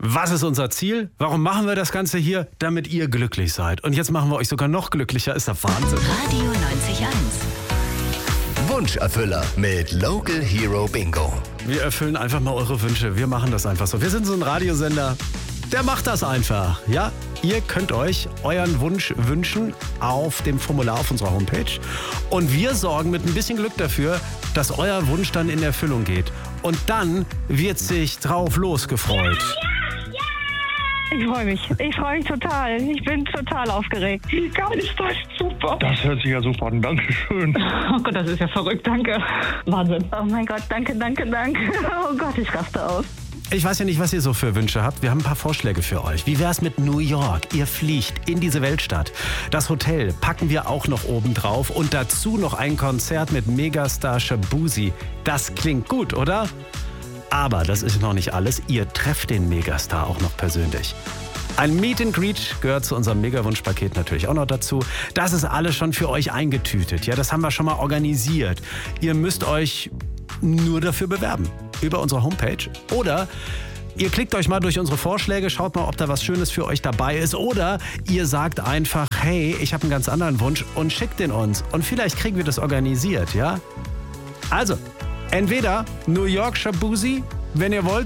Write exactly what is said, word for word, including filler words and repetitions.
Was ist unser Ziel? Warum machen wir das Ganze hier? Damit ihr glücklich seid. Und jetzt machen wir euch sogar noch glücklicher. Ist der Wahnsinn. Radio neunzig Komma eins. Wunscherfüller mit Local Hero Bingo. Wir erfüllen einfach mal eure Wünsche. Wir machen das einfach so. Wir sind so ein Radiosender, der macht das einfach. Ja, ihr könnt euch euren Wunsch wünschen auf dem Formular auf unserer Homepage. Und wir sorgen mit ein bisschen Glück dafür, dass euer Wunsch dann in Erfüllung geht. Und dann wird sich drauf losgefreut. Ich freue mich. Ich freue mich total. Ich bin total aufgeregt. Wie geil ist das? Super. Das hört sich ja super an. Dankeschön. Oh Gott, das ist ja verrückt. Danke. Wahnsinn. Oh mein Gott, danke, danke, danke. Oh Gott, ich raste aus. Ich weiß ja nicht, was ihr so für Wünsche habt. Wir haben ein paar Vorschläge für euch. Wie wär's mit New York? Ihr fliegt in diese Weltstadt. Das Hotel packen wir auch noch oben drauf. Und dazu noch ein Konzert mit Megastar Shaboozey. Das klingt gut, oder? Aber das ist noch nicht alles. Ihr trefft den Megastar auch noch persönlich. Ein Meet and Greet gehört zu unserem Mega-Wunsch-Paket natürlich auch noch dazu. Das ist alles schon für euch eingetütet. Ja, das haben wir schon mal organisiert. Ihr müsst euch nur dafür bewerben. Über unsere Homepage. Oder ihr klickt euch mal durch unsere Vorschläge, schaut mal, ob da was Schönes für euch dabei ist. Oder ihr sagt einfach, hey, ich habe einen ganz anderen Wunsch und schickt den uns. Und vielleicht kriegen wir das organisiert, ja? Also, entweder New York Shaboozey, wenn ihr wollt,